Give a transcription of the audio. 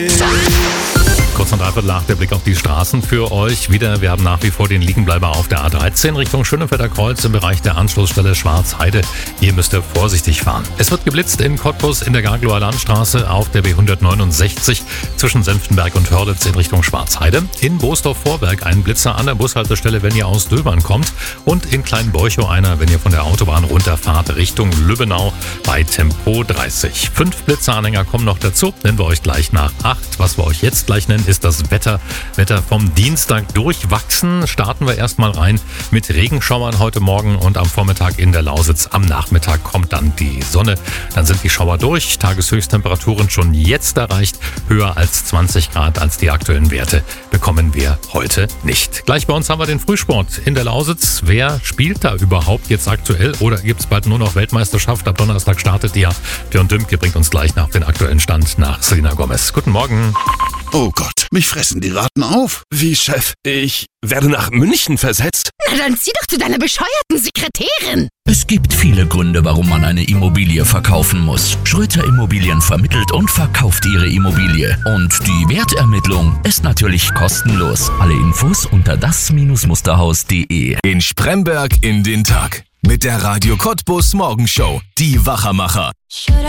Kurz und dreiviertel nach der Blick auf die Straßen für euch. Wir haben nach wie vor den Liegenbleiber auf der A13 Richtung Schönefelder Kreuz im Bereich der Anschlussstelle Schwarzheide. Hier müsst ihr vorsichtig fahren. Es wird geblitzt in Cottbus in der Gagloer Landstraße auf der B169 zwischen Senftenberg und Hörlitz in Richtung Schwarzheide. In Boosdorf-Vorwerk ein Blitzer an der Bushaltestelle, wenn ihr aus Döbern kommt. Und in Kleinborchow einer, wenn ihr von der Autobahn runterfahrt Richtung Lübbenau bei Tempo 30. 5 Blitzeranhänger kommen noch dazu, nennen wir euch gleich nach 8. Was wir euch jetzt gleich nennen, ist das Wetter vom Dienstag durchwachsen. Starten wir erstmal rein mit Regenschauern heute Morgen und am Vormittag in der Lausitz. Am Nachmittag kommt dann die Sonne. Dann sind die Schauer durch. Tageshöchsttemperaturen schon jetzt erreicht. Höher als 20 Grad als die aktuellen Werte bekommen wir heute nicht. Gleich bei uns haben wir den Frühsport in der Lausitz. Wer spielt da überhaupt jetzt aktuell? Oder gibt es bald nur noch Weltmeisterschaft? Ab Donnerstag startet die ja. Björn Dümke bringt uns gleich nach den aktuellen Stand nach Selina Gomez. Guten Morgen. Oh Gott, mich fressen die Ratten auf. Wie, Chef? Ich werde nach München versetzt? Na dann zieh doch zu deiner bescheuerten Sekretärin. Es gibt viele Gründe, warum man eine Immobilie verkaufen muss. Schröter Immobilien vermittelt und verkauft Ihre Immobilie. Und die Wertermittlung ist natürlich kostenlos. Alle Infos unter das-musterhaus.de. In Spremberg in den Tag. Mit der Radio Cottbus Morgenshow. Die Wachermacher.